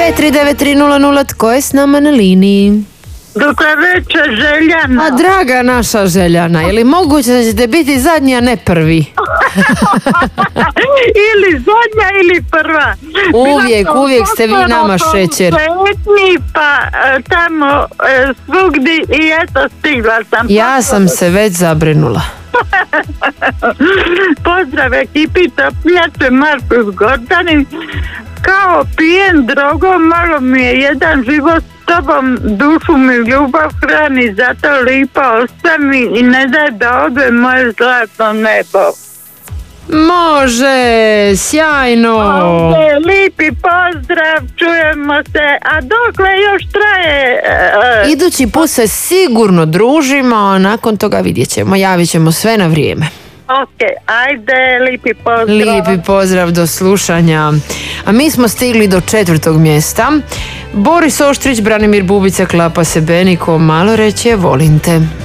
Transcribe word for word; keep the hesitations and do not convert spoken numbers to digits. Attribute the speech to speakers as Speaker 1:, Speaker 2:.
Speaker 1: pet tri devet tri nula nula. Tko je s nama na liniji?
Speaker 2: Dokle večer, Željana.
Speaker 1: A draga naša Željana, je li moguće da ćete biti zadnji, a ne prvi?
Speaker 2: Ili zadnja ili prva.
Speaker 1: Uvijek, uvijek ste vi nama šećer.
Speaker 2: Pa tamo svugdje i eto stigla sam.
Speaker 1: Ja sam se već zabrinula.
Speaker 2: Pozdrav ekipi Topljače, Markus Gordani. Kao pijen drogo, malo mi je jedan život s tobom, dušu mi ljubav hrani, zato lipa ostani i ne daj da ode moje zlatno nebo.
Speaker 1: Može, sjajno.
Speaker 2: Ode, lipi pozdrav, čujemo se, a dokle još traje? Uh,
Speaker 1: Idući put se sigurno družimo, a nakon toga vidjet ćemo, javit ćemo sve na vrijeme.
Speaker 2: Ok, ajde, lipi pozdrav.
Speaker 1: Lipi pozdrav, do slušanja. A mi smo stigli do četvrtog mjesta. Boris Oštrić, Branimir Bubica, klapa se Beniko, malo reće volim te.